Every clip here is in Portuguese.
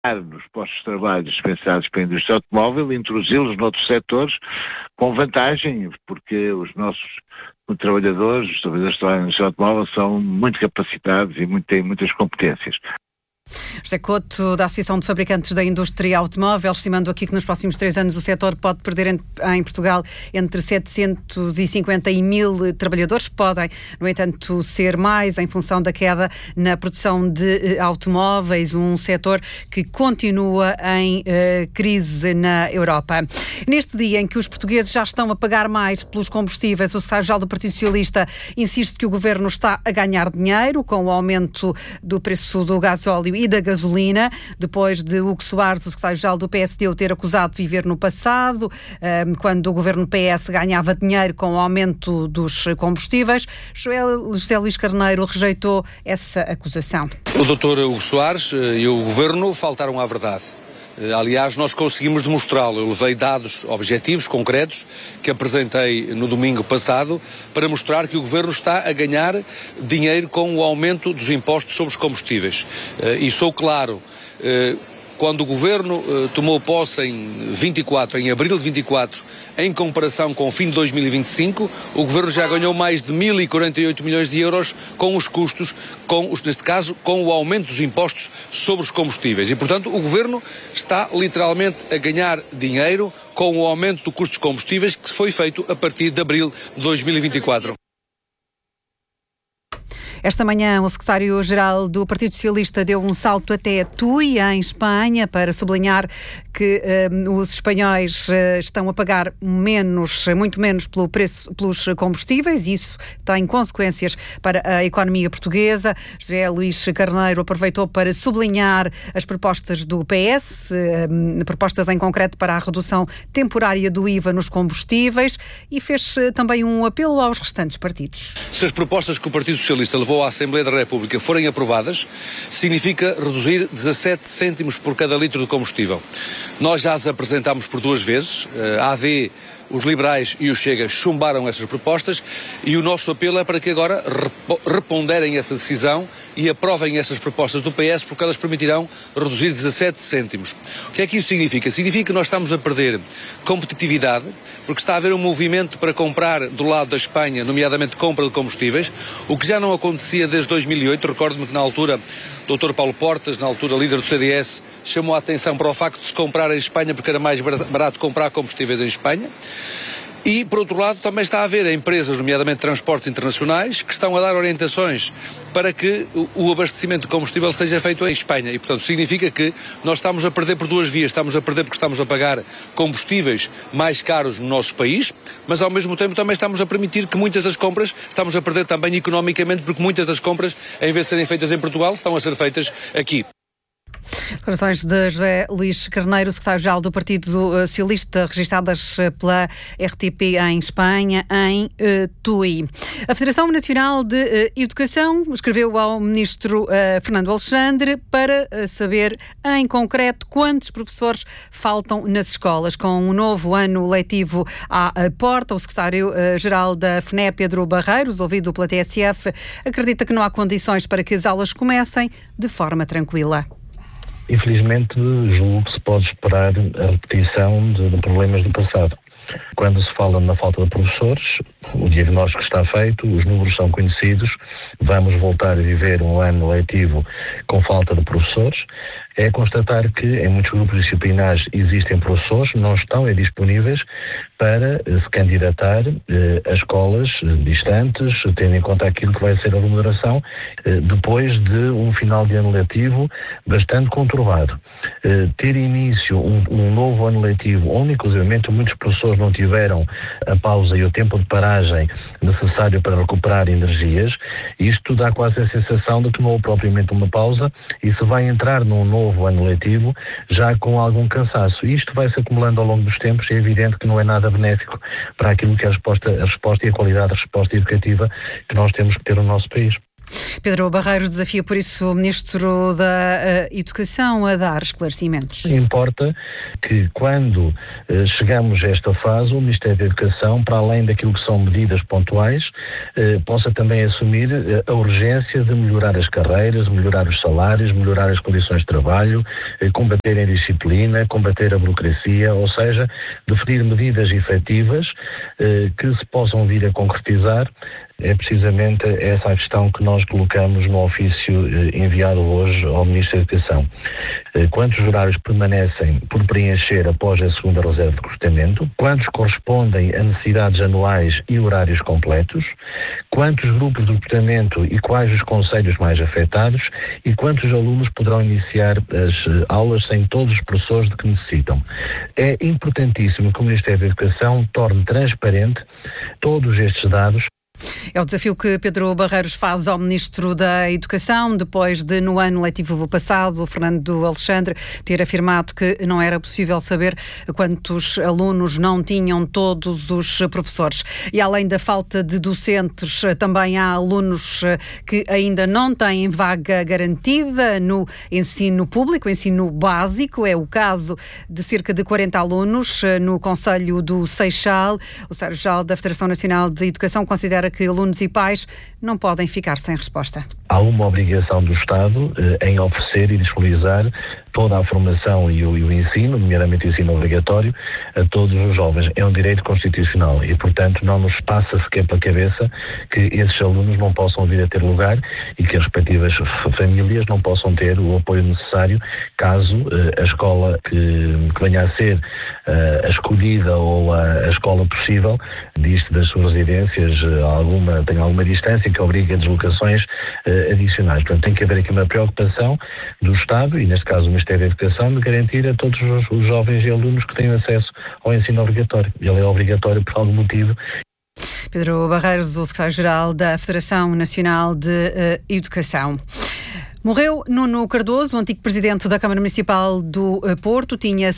nos postos de trabalho dispensados para a indústria automóvel e introduzi-los noutros setores com vantagem, porque os nossos trabalhadores que trabalham na indústria automóvel são muito capacitados e têm muitas competências. José Couto, da Associação de Fabricantes da Indústria Automóvel, estimando aqui que nos próximos 3 anos o setor pode perder em Portugal entre 750 e 1.000 trabalhadores. Podem, no entanto, ser mais em função da queda na produção de automóveis, um setor que continua em crise na Europa. Neste dia em que os portugueses já estão a pagar mais pelos combustíveis, o secretário-geral do Partido Socialista insiste que o governo está a ganhar dinheiro com o aumento do preço do gasóleo e da gasolina, depois de Hugo Soares, o secretário-geral do PSD, o ter acusado de viver no passado, quando o governo PS ganhava dinheiro com o aumento dos combustíveis. José Luís Carneiro rejeitou essa acusação. O doutor Hugo Soares e o governo faltaram à verdade. Aliás, nós conseguimos demonstrá-lo. Eu levei dados objetivos, concretos, que apresentei no domingo passado, para mostrar que o Governo está a ganhar dinheiro com o aumento dos impostos sobre os combustíveis. E sou claro, quando o Governo tomou posse em abril de 24, em comparação com o fim de 2025, o Governo já ganhou mais de 1.048 milhões de euros com os custos, neste caso, com o aumento dos impostos sobre os combustíveis. E, portanto, o Governo está literalmente a ganhar dinheiro com o aumento do custo dos combustíveis que foi feito a partir de abril de 2024. Esta manhã, o secretário-geral do Partido Socialista deu um salto até Tui, em Espanha, para sublinhar que os espanhóis estão a pagar muito menos pelos combustíveis, e isso tem consequências para a economia portuguesa. José Luís Carneiro aproveitou para sublinhar as propostas do PS, propostas em concreto para a redução temporária do IVA nos combustíveis, e fez também um apelo aos restantes partidos. Se as propostas que o Partido Socialista levou à Assembleia da República forem aprovadas, significa reduzir 17 cêntimos por cada litro de combustível. Nós já as apresentámos por 2 vezes, a AD, os liberais e o Chega chumbaram essas propostas, e o nosso apelo é para que agora reponderem essa decisão e aprovem essas propostas do PS, porque elas permitirão reduzir 17 cêntimos. O que é que isso significa? Significa que nós estamos a perder competitividade, porque está a haver um movimento para comprar do lado da Espanha, nomeadamente compra de combustíveis, o que já não acontecia desde 2008. Recordo-me que na altura o Dr. Paulo Portas, na altura líder do CDS, chamou a atenção para o facto de se comprar em Espanha porque era mais barato comprar combustíveis em Espanha. E, por outro lado, também está a haver empresas, nomeadamente transportes internacionais, que estão a dar orientações para que o abastecimento de combustível seja feito em Espanha. E, portanto, significa que nós estamos a perder por 2 vias. Estamos a perder porque estamos a pagar combustíveis mais caros no nosso país, mas, ao mesmo tempo, também estamos a permitir que muitas das compras, estamos a perder também economicamente, porque muitas das compras, em vez de serem feitas em Portugal, estão a ser feitas aqui. Declarações de José Luís Carneiro, secretário-geral do Partido Socialista, registadas pela RTP em Espanha, em Tui. A Federação Nacional de Educação escreveu ao ministro Fernando Alexandre para saber, em concreto, quantos professores faltam nas escolas. Com um novo ano letivo à porta, o secretário-geral da FNE, Pedro Barreiros, ouvido pela TSF, acredita que não há condições para que as aulas comecem de forma tranquila. Infelizmente, julgo que se pode esperar a repetição de problemas do passado. Quando se fala na falta de professores, o diagnóstico está feito, os números são conhecidos, vamos voltar a viver um ano letivo com falta de professores. É constatar que em muitos grupos disciplinares existem professores, não estão disponíveis para se candidatar a escolas distantes, tendo em conta aquilo que vai ser a remuneração, depois de um final de ano letivo bastante conturbado. Ter início um novo ano letivo, onde inclusivamente muitos professores não tiveram a pausa e o tempo de paragem necessário para recuperar energias, isto dá quase a sensação de que não houve propriamente uma pausa e se vai entrar num novo ano letivo já com algum cansaço. Isto vai se acumulando ao longo dos tempos e é evidente que não é nada benéfico para aquilo que é a resposta e a qualidade da resposta educativa que nós temos que ter no nosso país. Pedro Barreiros desafia, por isso, o Ministro da Educação a dar esclarecimentos. Importa que, quando chegamos a esta fase, o Ministério da Educação, para além daquilo que são medidas pontuais, possa também assumir a urgência de melhorar as carreiras, melhorar os salários, melhorar as condições de trabalho, combater a indisciplina, combater a burocracia, ou seja, definir medidas efetivas que se possam vir a concretizar. É precisamente essa a questão que nós colocamos no ofício enviado hoje ao Ministro da Educação. Quantos horários permanecem por preencher após a segunda reserva de recrutamento? Quantos correspondem a necessidades anuais e horários completos? Quantos grupos de recrutamento e quais os conselhos mais afetados? E quantos alunos poderão iniciar as aulas sem todos os professores de que necessitam? É importantíssimo que o Ministério da Educação torne transparente todos estes dados. É o desafio que Pedro Barreiros faz ao Ministro da Educação, depois de, no ano letivo passado, o Fernando Alexandre ter afirmado que não era possível saber quantos alunos não tinham todos os professores. E além da falta de docentes, também há alunos que ainda não têm vaga garantida no ensino público, ensino básico. É o caso de cerca de 40 alunos no Conselho do Seixal. O Secretário-Geral da Federação Nacional de Educação considera que alunos e pais não podem ficar sem resposta. Há uma obrigação do Estado em oferecer e disponibilizar toda a formação e o ensino, nomeadamente o ensino obrigatório, a todos os jovens. É um direito constitucional e, portanto, não nos passa sequer pela cabeça que esses alunos não possam vir a ter lugar e que as respectivas famílias não possam ter o apoio necessário caso a escola que venha a ser a escolhida ou a escola possível diste das suas residências tem alguma distância que obriga a deslocações adicionais. Portanto, tem que haver aqui uma preocupação do Estado e, neste caso, o Ministério da Educação, de garantir a todos os jovens e alunos que têm acesso ao ensino obrigatório. Ele é obrigatório por algum motivo. Pedro Barreiros, o Secretário-Geral da Federação Nacional de Educação. Morreu Nuno Cardoso, o antigo presidente da Câmara Municipal do Porto, tinha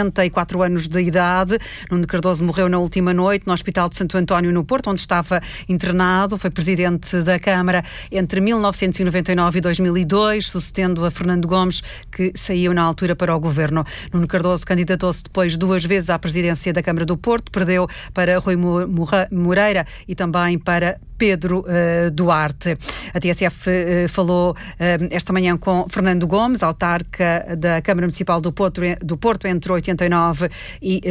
64 anos de idade. Nuno Cardoso morreu na última noite no Hospital de Santo António, no Porto, onde estava internado. Foi presidente da Câmara entre 1999 e 2002, sucedendo a Fernando Gomes, que saiu na altura para o governo. Nuno Cardoso candidatou-se depois 2 vezes à presidência da Câmara do Porto, perdeu para Rui Moreira e também para Pedro Duarte. A TSF falou esta manhã com Fernando Gomes, autarca da Câmara Municipal do Porto entre 89 e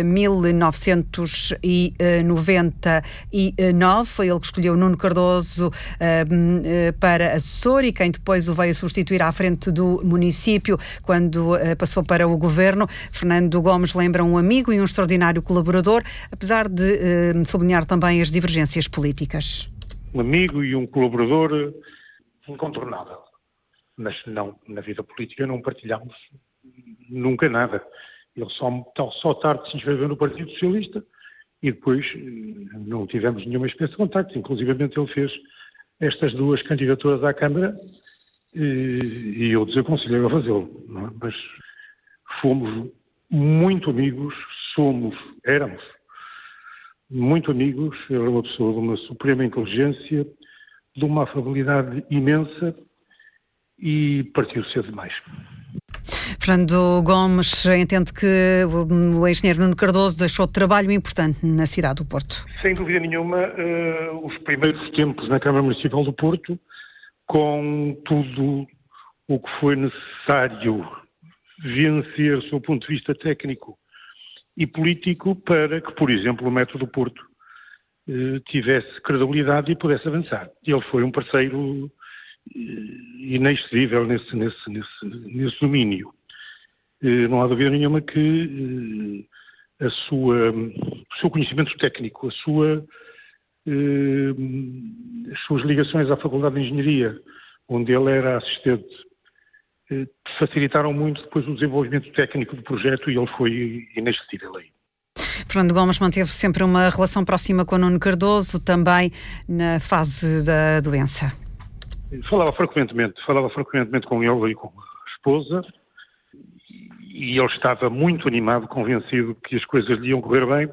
1999. Foi ele que escolheu Nuno Cardoso para assessor e quem depois o veio substituir à frente do município quando passou para o governo. Fernando Gomes lembra um amigo e um extraordinário colaborador, apesar de sublinhar também as divergências políticas. Um amigo e um colaborador incontornável, mas não, na vida política não partilhamos nunca nada. Ele só tarde se inscreveu no Partido Socialista e depois não tivemos nenhuma espécie de contacto. Inclusivamente ele fez estas 2 candidaturas à Câmara e eu desaconselhei a fazê-lo, não é? Mas fomos muito amigos, éramos muito amigos. Ele é uma pessoa de uma suprema inteligência, de uma afabilidade imensa e partiu cedo demais. Fernando Gomes entende que o engenheiro Nuno Cardoso deixou trabalho importante na cidade do Porto. Sem dúvida nenhuma, os primeiros tempos na Câmara Municipal do Porto, com tudo o que foi necessário vencer, sob o ponto de vista técnico e político, para que, por exemplo, o Metro do Porto tivesse credibilidade e pudesse avançar. Ele foi um parceiro inexcedível nesse domínio. Não há dúvida nenhuma que o seu conhecimento técnico, as suas ligações à Faculdade de Engenharia, onde ele era assistente, facilitaram muito depois o desenvolvimento técnico do projeto e ele foi inexcedível aí. Fernando Gomes manteve sempre uma relação próxima com Nuno Cardoso, também na fase da doença. Falava frequentemente com ele e com a esposa e ele estava muito animado, convencido que as coisas lhe iam correr bem.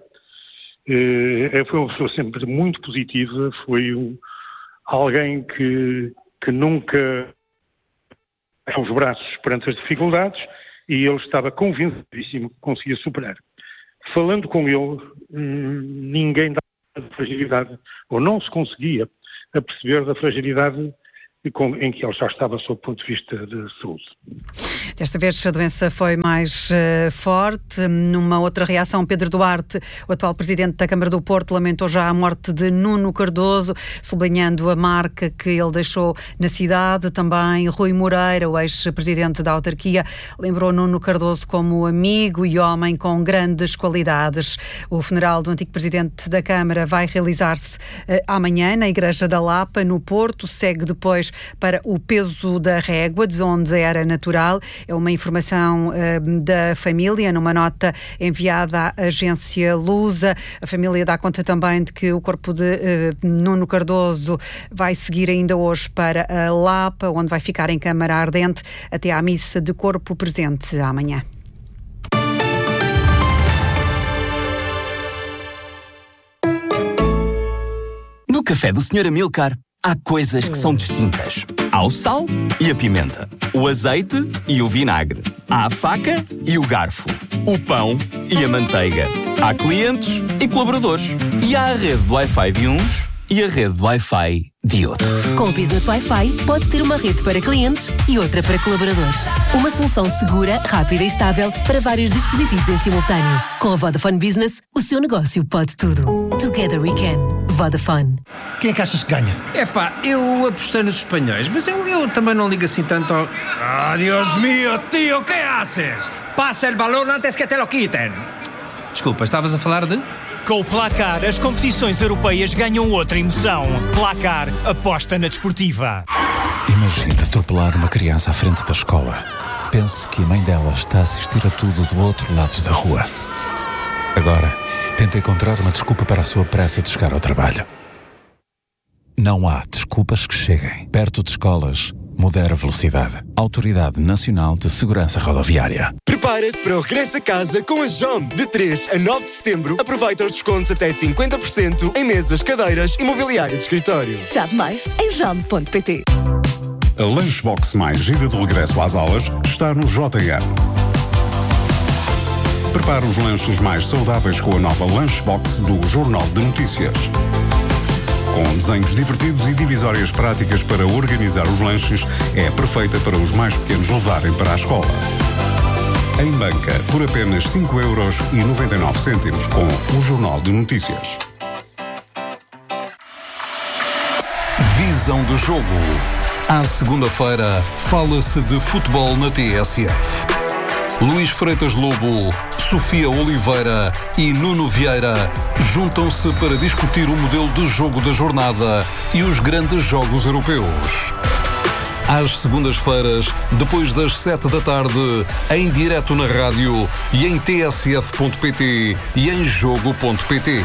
Foi uma pessoa sempre muito positiva, foi alguém que que nunca deu os braços perante as dificuldades e ele estava convencidíssimo que conseguia superar. Falando com ele, ninguém dava fragilidade, ou não se conseguia aperceber da fragilidade em que ele já estava sob o ponto de vista de saúde. Desta vez a doença foi mais forte. Numa outra reação, Pedro Duarte, o atual presidente da Câmara do Porto, lamentou já a morte de Nuno Cardoso, sublinhando a marca que ele deixou na cidade. Também Rui Moreira, o ex-presidente da autarquia, lembrou Nuno Cardoso como amigo e homem com grandes qualidades. O funeral do antigo presidente da Câmara vai realizar-se amanhã na Igreja da Lapa, no Porto. Segue depois para o Peso da Régua, de onde era natural. É uma informação da família, numa nota enviada à agência Lusa. A família dá conta também de que o corpo de Nuno Cardoso vai seguir ainda hoje para a Lapa, onde vai ficar em câmara ardente até à missa de corpo presente amanhã. No café do Sr. Amilcar, há coisas que são distintas. Há o sal e a pimenta, o azeite e o vinagre, há a faca e o garfo, o pão e a manteiga. Há clientes e colaboradores. E há a rede de Wi-Fi de uns e a rede de Wi-Fi de outros. Com o Business Wi-Fi, pode ter uma rede para clientes e outra para colaboradores. Uma solução segura, rápida e estável para vários dispositivos em simultâneo. Com a Vodafone Business, o seu negócio pode tudo. Together we can. Vodafone. Quem é que achas que ganha? Epá, eu apostei nos espanhóis, mas eu também não ligo assim tanto ao... Ah, Dios mío, tío, ¿qué haces? Pasa el balón antes que te lo quiten. Desculpa, estavas a falar de... Com o Placar, as competições europeias ganham outra emoção. Placar, aposta na desportiva. Imagina atropelar uma criança à frente da escola. Pense que a mãe dela está a assistir a tudo do outro lado da rua. Agora, tenta encontrar uma desculpa para a sua pressa de chegar ao trabalho. Não há desculpas que cheguem. Perto de escolas, modera a velocidade. Autoridade Nacional de Segurança Rodoviária. Prepara-te para o regresso a casa com a JOM. De 3 a 9 de setembro, aproveita os descontos até 50% em mesas, cadeiras e mobiliário de escritório. Sabe mais em jom.pt. A Lunchbox mais gira do regresso às aulas está no JM. Prepara os lanches mais saudáveis com a nova Lunchbox do Jornal de Notícias. Com desenhos divertidos e divisórias práticas para organizar os lanches, é perfeita para os mais pequenos levarem para a escola. Em banca, por apenas 5,99€ com o Jornal de Notícias. Visão do jogo. À segunda-feira, fala-se de futebol na TSF. Luís Freitas Lobo, Sofia Oliveira e Nuno Vieira juntam-se para discutir o modelo de jogo da jornada e os grandes jogos europeus. Às segundas-feiras, depois das 7 da tarde, em direto na rádio e em tsf.pt e em jogo.pt.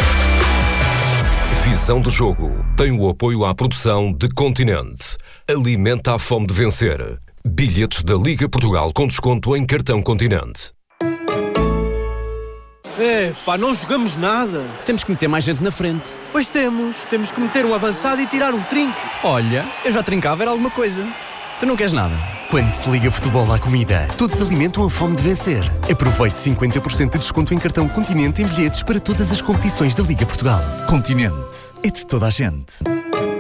Visão do jogo tem o apoio à produção de Continente. Alimenta a fome de vencer. Bilhetes da Liga Portugal com desconto em cartão Continente. Pá, não jogamos nada. Temos que meter mais gente na frente. Pois temos que meter um avançado e tirar um trinco. Olha, eu já trincava, era alguma coisa. Tu não queres nada? Quando se liga futebol à comida, todos alimentam a fome de vencer. Aproveite 50% de desconto em cartão Continente em bilhetes para todas as competições da Liga Portugal. Continente. É de toda a gente.